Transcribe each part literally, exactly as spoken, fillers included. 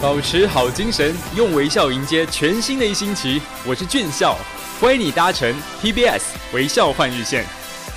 保持好精神，用微笑迎接全新的一星期。我是俊孝，欢迎你搭乘 P B S 微笑换日线。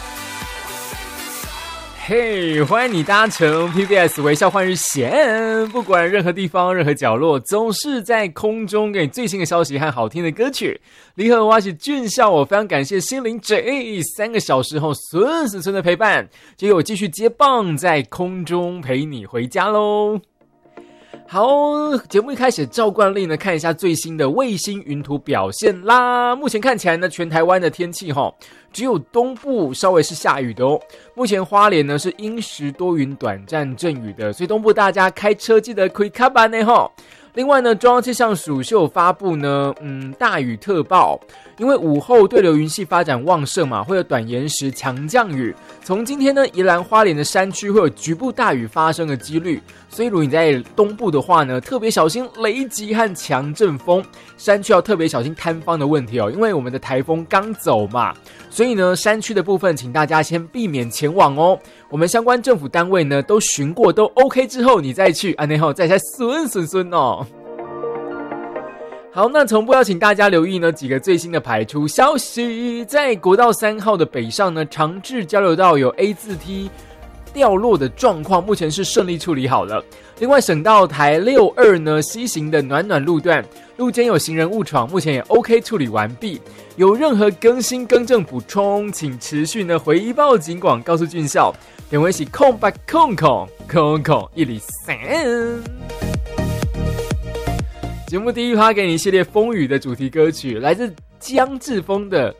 嘿、hey, 欢迎你搭乘 P B S 微笑换日线。不管任何地方、任何角落，总是在空中给你最新的消息和好听的歌曲。你好，我是俊孝，我非常感谢心灵 J 三个小时后顺时顺的陪伴，结果我继续接棒，在空中陪你回家喽。好，节目一开始照惯例呢，看一下最新的卫星云图表现啦。目前看起来呢，全台湾的天气齁，只有东部稍微是下雨的哦。目前花莲呢是阴时多云短暂阵雨的，所以东部大家开车记得开卡班呢齁。另外呢，中央气象署是有发布呢，嗯，大雨特报，因为午后对流云系发展旺盛嘛，会有短延时强降雨。从今天呢，宜兰花莲的山区会有局部大雨发生的几率，所以如果你在东部的话呢，特别小心雷击和强阵风，山区要特别小心坍方的问题哦，因为我们的台风刚走嘛，所以呢，山区的部分请大家先避免前往哦。我们相关政府单位呢都巡过都 OK 之后，你再去，安内后再才顺顺顺哦。好，那同步要请大家留意呢几个最新的排出消息。在国道三号的北上呢，长治交流道有 A 字梯掉落的状况，目前是顺利处理好了。另外，省道台六二呢西行的暖暖路段，路间有行人误闯，目前也 OK 处理完毕。有任何更新更正补充，请持续呢回报警广，告诉俊孝。点为是空白空空空空一里三。节目第一趴给你一系列风雨的主题歌曲，来自江志峰的